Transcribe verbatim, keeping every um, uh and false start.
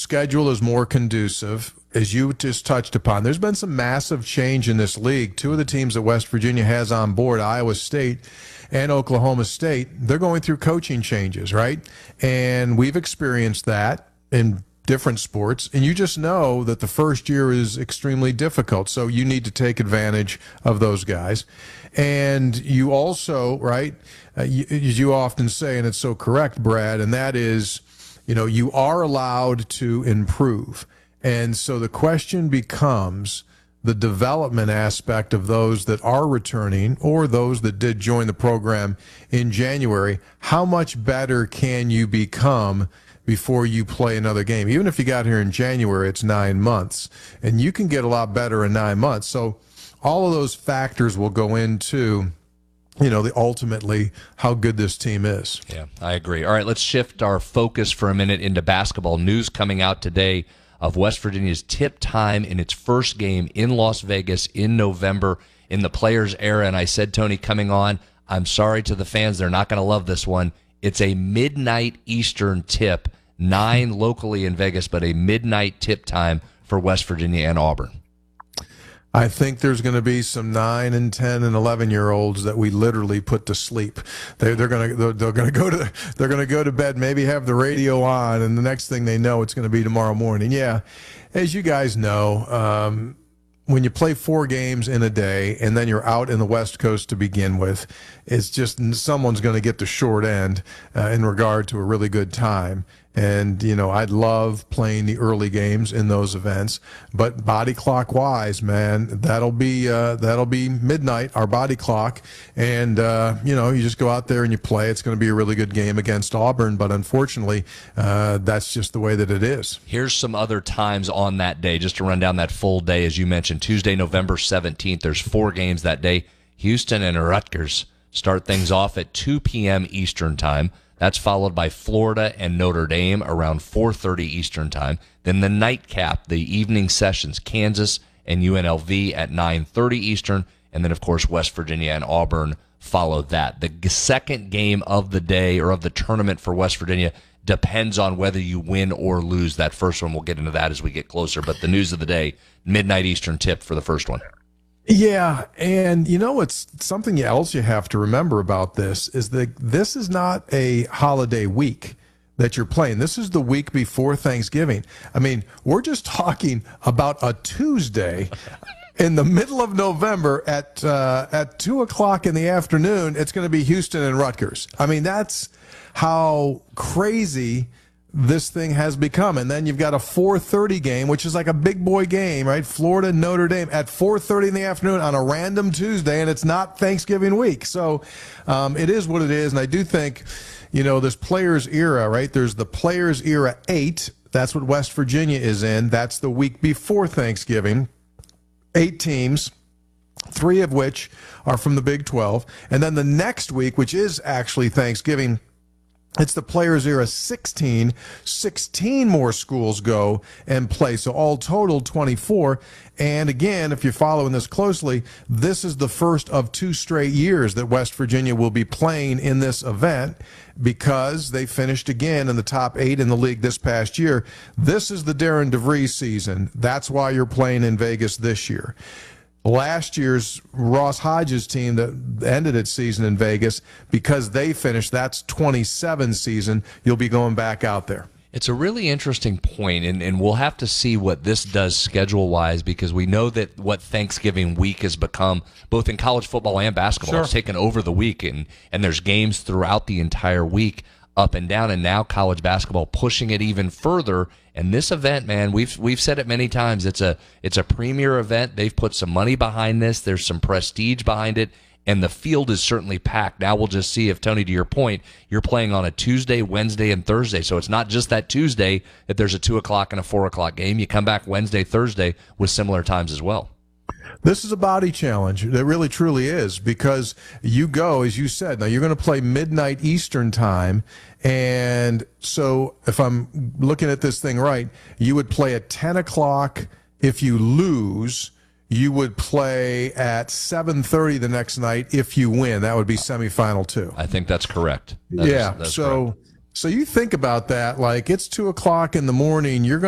schedule is more conducive, as you just touched upon. There's been some massive change in this league. Two of the teams that West Virginia has on board, Iowa State and Oklahoma State, they're going through coaching changes, right? And we've experienced that in different sports, and you just know that the first year is extremely difficult, so you need to take advantage of those guys. And you also, right, uh, you, as you often say, and it's so correct, Brad, and that is, you know, you are allowed to improve. And so the question becomes the development aspect of those that are returning or those that did join the program in January. How much better can you become before you play another game? Even if you got here in January, it's nine months, and you can get a lot better in nine months. So all of those factors will go into, you know, the ultimately how good this team is. Yeah, I agree. All right, let's shift our focus for a minute into basketball. News coming out today of West Virginia's tip time in its first game in Las Vegas in November in the Players era. And I said, Tony, coming on, I'm sorry to the fans, they're not going to love this one. It's a midnight Eastern tip, nine locally in Vegas, but a midnight tip time for West Virginia and Auburn. I think there's going to be some nine and ten and eleven year olds that we literally put to sleep. They, they're going to they're, they're going to go to they're going to go to bed, maybe have the radio on, and the next thing they know, it's going to be tomorrow morning. Yeah, as you guys know, um, when you play four games in a day and then you're out in the West Coast to begin with, it's just someone's going to get the short end uh, in regard to a really good time. And, you know, I'd love playing the early games in those events, but body clock wise, man, that'll be, uh, that'll be midnight, our body clock. And, uh, you know, you just go out there and you play. It's going to be a really good game against Auburn, but unfortunately, uh, that's just the way that it is. Here's some other times on that day, just to run down that full day. As you mentioned, Tuesday, November seventeenth, there's four games that day. Houston and Rutgers start things off at two p.m. Eastern time. That's followed by Florida and Notre Dame around four thirty Eastern time. Then the nightcap, the evening sessions, Kansas and U N L V at nine thirty Eastern. And then, of course, West Virginia and Auburn follow that. The second game of the day or of the tournament for West Virginia depends on whether you win or lose that first one. We'll get into that as we get closer. But the news of the day, midnight Eastern tip for the first one. Yeah, and you know what's something else you have to remember about this is that this is not a holiday week that you're playing. This is the week before Thanksgiving. I mean, we're just talking about a Tuesday in the middle of November at uh, at two o'clock in the afternoon. It's going to be Houston and Rutgers. I mean, that's how crazy this thing has become. And then you've got a four thirty game, which is like a big boy game, right? Florida, Notre Dame at four thirty in the afternoon on a random Tuesday, and it's not Thanksgiving week. So um, it is what it is. And I do think, you know, this Players era, right? There's the Players era eight. That's what West Virginia is in. That's the week before Thanksgiving. Eight teams, three of which are from the Big twelve. And then the next week, which is actually Thanksgiving, it's the Players era sixteen. sixteen more schools go and play. So all total, twenty-four. And again, if you're following this closely, this is the first of two straight years that West Virginia will be playing in this event because they finished again in the top eight in the league this past year. This is the Darren DeVries season. That's why you're playing in Vegas this year. Last year's Ross Hodges team that ended its season in Vegas, because they finished, that's twenty-seven season, you'll be going back out there. It's a really interesting point, and, and we'll have to see what this does schedule-wise, because we know that what Thanksgiving week has become, both in college football and basketball, sure. It's taken over the week, and, and there's games throughout the entire week, up and down, and now college basketball pushing it even further. And this event, man, we've we've said it many times, it's a it's a premier event. They've put some money behind this. There's some prestige behind it, and the field is certainly packed. Now we'll just see if, Tony, to your point, you're playing on a Tuesday, Wednesday, and Thursday. So it's not just that Tuesday that there's a two o'clock and a four o'clock game. You come back Wednesday, Thursday with similar times as well. This is a body challenge. It really, truly is, because you go, as you said, now you're going to play midnight Eastern time. And so if I'm looking at this thing right, you would play at ten o'clock. If you lose, you would play at seven thirty the next night. If you win, that would be semifinal two. I think that's correct. That yeah. is, that's so, correct. So you think about that, like it's two o'clock in the morning. You're going